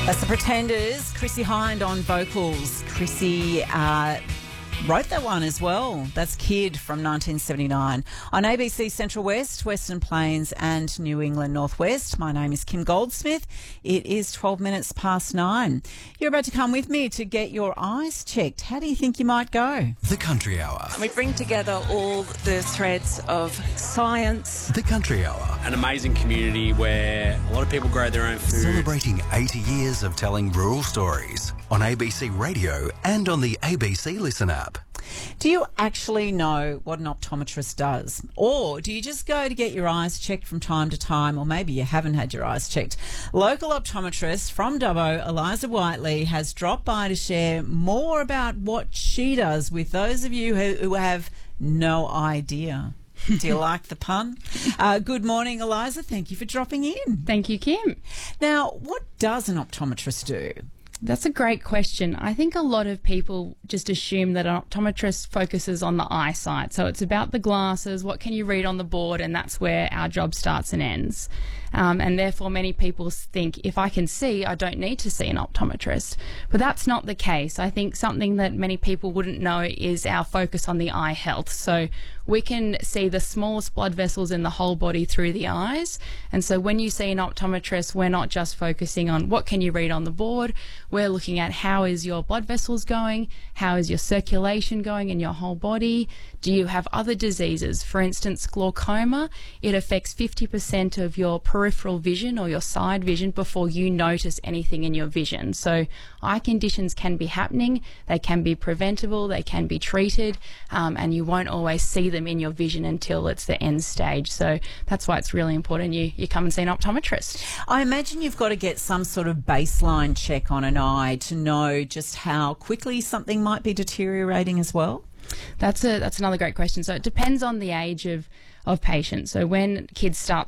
That's the Pretenders, Chrissie Hynde on vocals. Chrissie wrote that one as well. That's Kid from 1979. On ABC Central West, Western Plains and New England Northwest. My name is Kim Goldsmith. It is 12 minutes past 9. You're about to come with me to get your eyes checked. How do you think you might go? The Country Hour. We bring together all the threads of science. The Country Hour. An amazing community where a lot of people grow their own food. Celebrating 80 years of telling rural stories on ABC Radio and on the ABC Listen app. Do you actually know what an optometrist does? Or do you just go to get your eyes checked from time to time, or maybe you haven't had your eyes checked? Local optometrist from Dubbo, Eliza Whiteley, has dropped by to share more about what she does with those of you who have no idea. Do you like the pun? Good morning, Eliza. Thank you for dropping in. Thank you, Kim. Now, what does an optometrist do? That's a great question. I think a lot of people just assume that an optometrist focuses on the eyesight. So it's about the glasses, what can you read on the board, and that's where our job starts and ends. And therefore many people think, if I can see, I don't need to see an optometrist. But that's not the case. I think something that many people wouldn't know is our focus on the eye health. So we can see the smallest blood vessels in the whole body through the eyes. And so when you see an optometrist, we're not just focusing on what can you read on the board. We're looking at how is your blood vessels going, how is your circulation going in your whole body. Do you have other diseases? For instance, glaucoma, it affects 50% of your peripheral vision or your side vision before you notice anything in your vision. So eye conditions can be happening, they can be preventable, they can be treated, and you won't always see them in your vision until it's the end stage. So that's why it's really important you come and see an optometrist. I imagine you've got to get some sort of baseline check on an eye to know just how quickly something might be deteriorating as well. That's another great question. So it depends on the age of patient. So when kids start